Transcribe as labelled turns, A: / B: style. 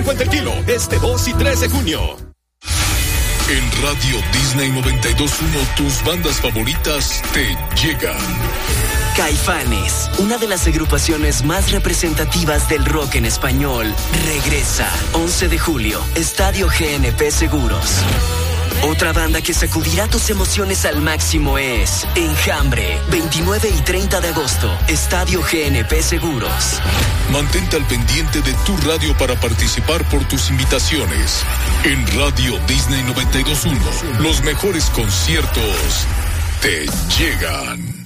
A: el kilo, este 2 y 3 de junio.
B: En Radio Disney 92.1, tus bandas favoritas te llegan.
C: Caifanes, una de las agrupaciones más representativas del rock en español, regresa 11 de julio, Estadio GNP Seguros. Otra banda que sacudirá tus emociones al máximo es Enjambre, 29 y 30 de agosto, Estadio GNP Seguros.
B: Mantente al pendiente de tu radio para participar por tus invitaciones. En Radio Disney 92.1, los mejores conciertos te llegan.